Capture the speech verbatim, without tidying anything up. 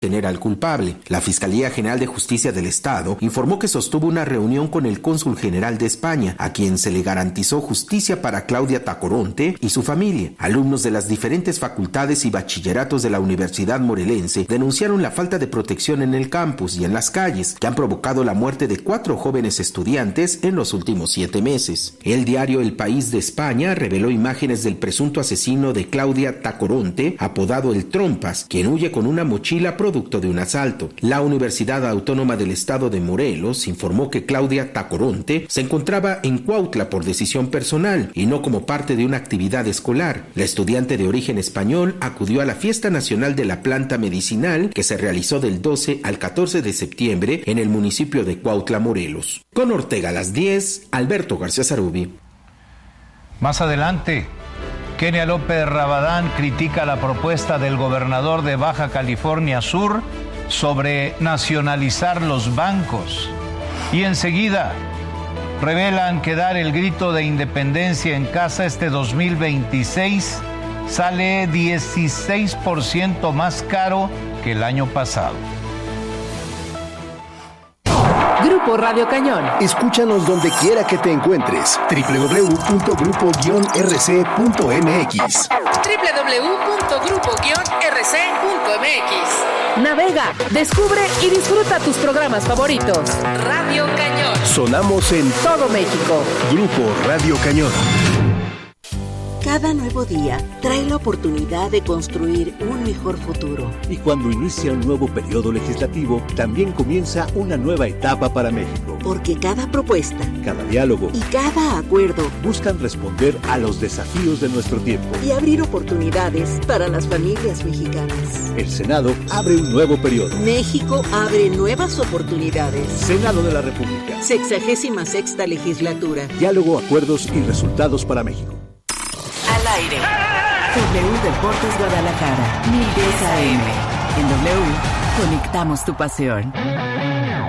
tener al culpable. La Fiscalía General de Justicia del Estado informó que sostuvo una reunión con el cónsul general de España, a quien se le garantizó justicia para Claudia Tacoronte y su familia. Alumnos de las diferentes facultades y bachilleratos de la Universidad Morelense denunciaron la falta de protección en el campus y en las calles, que han provocado la muerte de cuatro jóvenes estudiantes en los últimos siete meses. El diario El País de España reveló imágenes del presunto asesino de Claudia Tacoronte, apodado El Trompas, quien huye con una mochila producto de un asalto. La Universidad Autónoma del Estado de Morelos informó que Claudia Tacoronte se encontraba en Cuautla por decisión personal y no como parte de una actividad escolar. La estudiante de origen español acudió a la Fiesta Nacional de la Planta Medicinal, que se realizó del doce al catorce de septiembre en el municipio de Cuautla, Morelos. Con Ortega a las diez, Alberto García Sarubi. Más adelante, Kenia López Rabadán critica la propuesta del gobernador de Baja California Sur sobre nacionalizar los bancos. Y enseguida, revelan que dar el grito de independencia en casa este dos mil veintiséis sale dieciséis por ciento más caro que el año pasado. Grupo Radio Cañón. Escúchanos donde quiera que te encuentres. doble u doble u doble u punto grupo guion r c punto m x. doble u doble u doble u punto grupo guion r c punto m x. Navega, descubre y disfruta tus programas favoritos. Radio Cañón. Sonamos en todo México. Grupo Radio Cañón. Cada nuevo día trae la oportunidad de construir un mejor futuro. Y cuando inicia un nuevo periodo legislativo, también comienza una nueva etapa para México. Porque cada propuesta, cada diálogo y cada acuerdo buscan responder a los desafíos de nuestro tiempo y abrir oportunidades para las familias mexicanas. El Senado abre un nuevo periodo. México abre nuevas oportunidades. Senado de la República. Sexagésima sexta legislatura. Diálogo, acuerdos y resultados para México. Al aire. W Deportes Guadalajara, mil diez A M. En W, conectamos tu pasión.